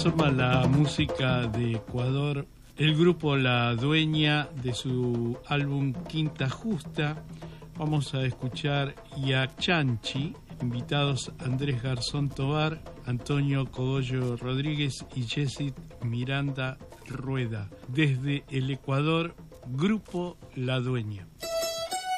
asoma la música de Ecuador, el grupo La Dueña, de su álbum Quinta Justa. Vamos a escuchar Yachanchi, invitados Andrés Garzón Tobar, Antonio Cogollo Rodríguez y Jessit Miranda Rueda. Desde el Ecuador, Grupo La Dueña.